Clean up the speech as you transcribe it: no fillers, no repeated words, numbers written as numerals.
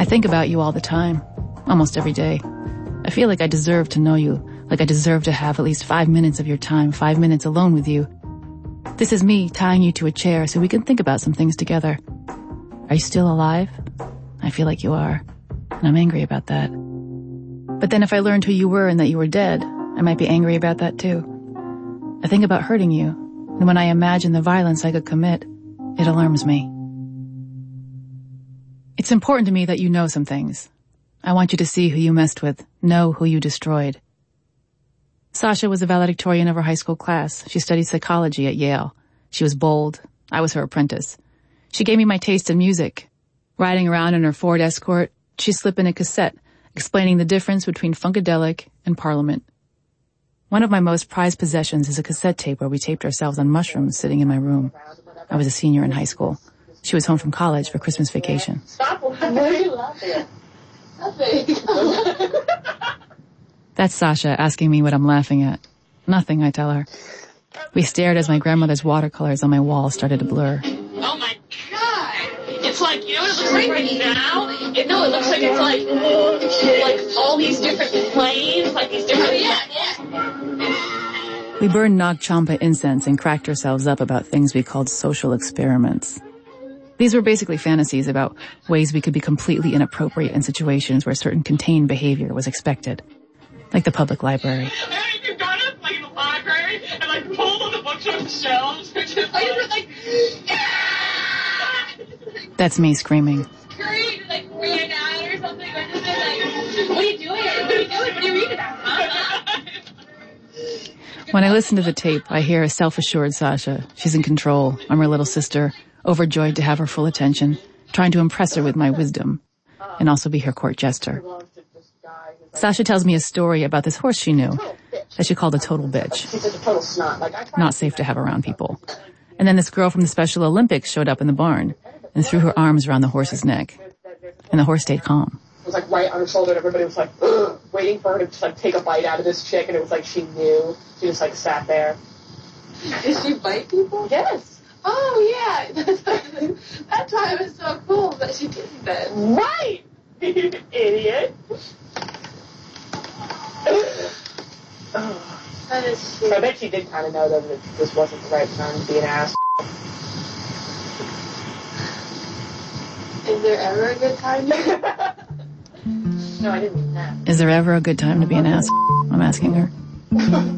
think about you all the time, almost every day. I feel like I deserve to know you, like I deserve to have at least 5 minutes of your time, 5 minutes alone with you. This is me tying you to a chair so we can think about some things together. Are you still alive? I feel like you are, and I'm angry about that. But then if I learned who you were and that you were dead, I might be angry about that too. I think about hurting you, and when I imagine the violence I could commit, it alarms me. It's important to me that you know some things. I want you to see who you messed with, know who you destroyed. Sasha was a valedictorian of her high school class. She studied psychology at Yale. She was bold. I was her apprentice. She gave me my taste in music. Riding around in her Ford Escort, she'd slip in a cassette explaining the difference between Funkadelic and Parliament. One of my most prized possessions is a cassette tape where we taped ourselves on mushrooms sitting in my room. I was a senior in high school. She was home from college for Christmas vacation. Stop. What are you laughing at? Nothing. That's Sasha asking me what I'm laughing at. Nothing, I tell her. We stared as my grandmother's watercolors on my wall started to blur. Oh my God! It's like, you know what it looks like right now? It looks like it's like all these different planes, like these different... Yeah. We burned Nag Champa incense and cracked ourselves up about things we called social experiments. These were basically fantasies about ways we could be completely inappropriate in situations where certain contained behavior was expected. Like the public library. Hey, you've gone up like in the library and like pulled all the books off the shelves. That's me screaming. Great, like ran out or something. Or just like, what are you doing? What are you reading about? Huh? When I listen to the tape, I hear a self-assured Sasha. She's in control. I'm her little sister, overjoyed to have her full attention, trying to impress her with my wisdom, and also be her court jester. Sasha tells me a story about this horse she knew that she called a total bitch. Not safe to have around people. And then this girl from the Special Olympics showed up in the barn and threw her arms around the horse's neck. And the horse stayed calm. It was like right on her shoulder and everybody was like, ugh, waiting for her to just like take a bite out of this chick, and it was like she knew. She just like sat there. Did she bite people? Yes. Oh yeah. That time was so cool that she didn't then. Right! You idiot. That is shit. I bet she did kind of know though that this wasn't the right time to be an ass. Is there ever a good time? No, I didn't mean that. Is there ever a good time to be an ass? I'm asking her.